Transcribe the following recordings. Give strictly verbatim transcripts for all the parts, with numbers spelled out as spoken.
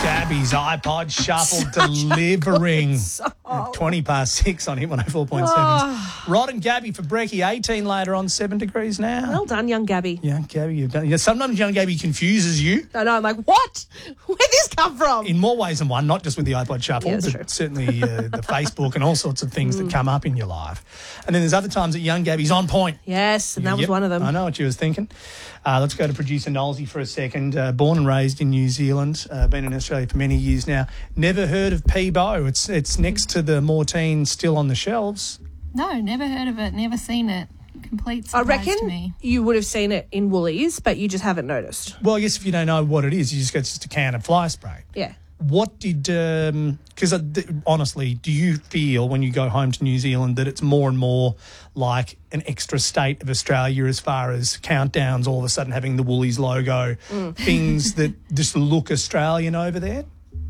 Gabby's iPod Shuffle delivering twenty past six on Hit one oh four point seven. Oh. Rod and Gabby for brekkie, eighteen later on, seven degrees now. Well done, young Gabby. Yeah, Gabby, you've done. Yeah, sometimes young Gabby confuses you. I know, I'm like, what? Where did this come from? In more ways than one, not just with the iPod Shuffle, yeah, but true. certainly uh, the Facebook and all sorts of things mm. that come up in your life. And then there's other times that young Gabby's on point. Yes, and that yep, was one of them. I know what you was thinking. Uh, let's go to producer Nolsey for a second. Uh, born and raised in New Zealand, uh, been in Australia for many years now. Never heard of Peebo. It's it's next to the Mortein, still on the shelves. No, never heard of it, never seen it. Complete surprise I reckon to me. You would have seen it in Woolies, but you just haven't noticed. Well, I guess if you don't know what it is, you just get just a can of fly spray. Yeah. What did, because um, uh, honestly, do you feel when you go home to New Zealand that it's more and more like an extra state of Australia as far as countdowns, all of a sudden having the Woolies logo, mm. things that just look Australian over there?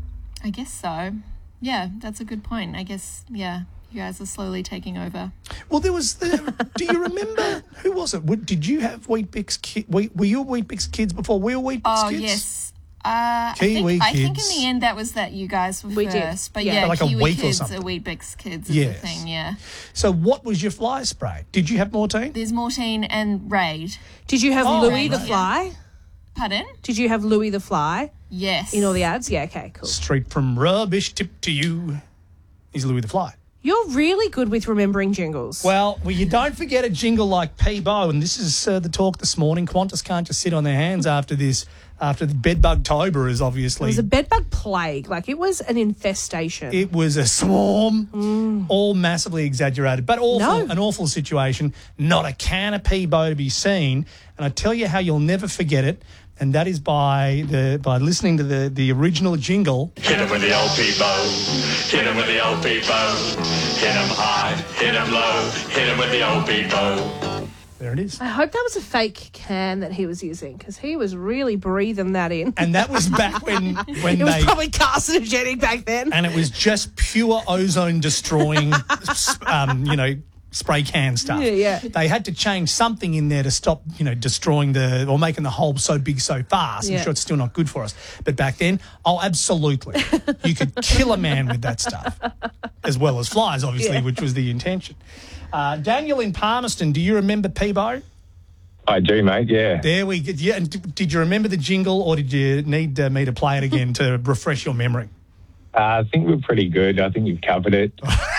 I guess so. Yeah, that's a good point. I guess, yeah, you guys are slowly taking over. Well, there was the, do you remember, who was it? Did you have Weet-Bix kids? Were you Weet-Bix kids before we were Weet-Bix oh, kids? Oh, yes. Uh, Kiwi I think, kids. I think in the end that was that you guys were we first. Did. But yeah, yeah, like Kiwi a week kids or something. are Weet-Bix kids is yes. the thing, yeah. So what was your fly spray? Did you have Mortein? There's Mortein and Raid. Did you have oh, Louis Raid, the Fly? Yeah. Pardon? Did you have Louis the Fly? Yes. In all the ads? Yeah, okay, cool. Straight from rubbish tip to you is Louis the Fly. You're really good with remembering jingles. Well, well, you don't forget a jingle like Peebo, and this is uh, the talk this morning. Qantas can't just sit on their hands after this, after the bedbug-tober is obviously... It was a bedbug plague. Like, it was an infestation. It was a swarm, mm. all massively exaggerated, but awful, no. an awful situation. Not a can of Peebo to be seen, and I tell you how you'll never forget it, and that is by the by listening to the, the original jingle. Hit him with the old Peebo, hit him with the old Peebo, hit him high, hit him low, hit him with the old Peebo. There it is. I hope that was a fake can that he was using because he was really breathing that in. And that was back when, when it they... was probably carcinogenic back then. And it was just pure ozone-destroying, um, you know, spray can stuff. Yeah, yeah. They had to change something in there to stop, you know, destroying the or making the hole so big so fast. Yeah. I'm sure it's still not good for us. But back then, oh, absolutely. You could kill a man with that stuff, as well as flies, obviously, yeah. which was the intention. Uh, Daniel in Palmerston, do you remember Peebo? I do, mate, yeah. There we go. Yeah, and d- did you remember the jingle or did you need uh, me to play it again to refresh your memory? Uh, I think we're pretty good. I think you've covered it.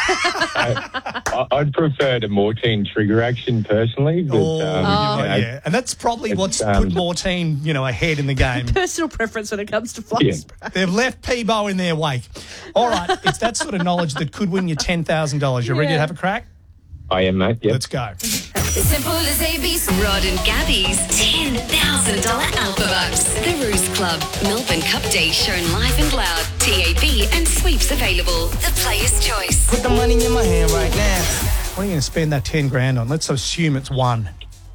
I, I'd prefer the Mortein trigger action personally. But, oh, um, oh you know, yeah. And that's probably what's um, put Mortein, you know, ahead in the game. Personal preference when it comes to fly Yeah. spray. They've left Peebo in their wake. All right, it's that sort of knowledge that could win you ten thousand dollars. You ready Yeah. to have a crack? I am, mate, yep. Let's go. Simple as A B C. Rod and Gabby's ten thousand dollars Alpha Bucks. The Roost Club. Melbourne Cup Day shown live and loud. T A B and sweeps available. The Player's Choice. Put the money in my hand right now. What are you going to spend that ten grand on? Let's assume it's one.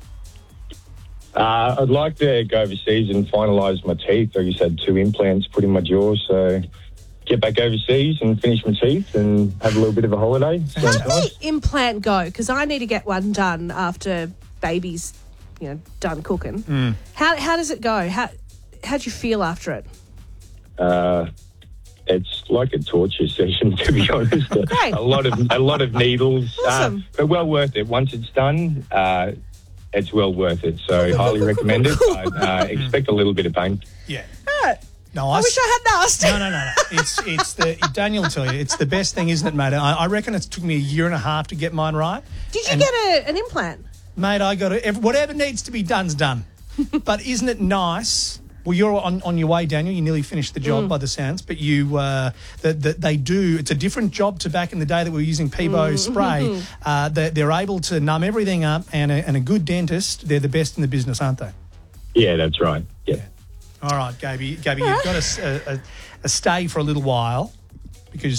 Uh, I'd like to go overseas and finalise my teeth. I just had two implants put in my jaw, so get back overseas and finish my teeth and have a little bit of a holiday. How did the implant go? Because I need to get one done after baby's, you know, done cooking. Mm. How how does it go? How how do you feel after it? Uh, it's like a torture session, to be honest. Great. A lot of a lot of needles, Awesome. uh, but well worth it. Once it's done, uh, it's well worth it. So highly recommend it. But, uh, expect a little bit of pain. Yeah. Ah, No, I I wish I hadn't asked. No, no, no, no. It's it's the Daniel will tell you it's the best thing, isn't it, mate? I, I reckon it took me a year and a half to get mine right. Did you And- get a, an implant? Mate, I got it. Whatever needs to be done's done. But isn't it nice? Well, you're on, on your way, Daniel. You nearly finished the job Mm. by the sounds, but you uh, that that they do. It's a different job to back in the day that we were using Peebo Mm. spray. Uh, they, they're able to numb everything up, and a, and a good dentist. They're the best in the business, aren't they? Yeah, that's right. Yeah. All right, Gabby. Gabby, you've got a, a, a stay for a little while because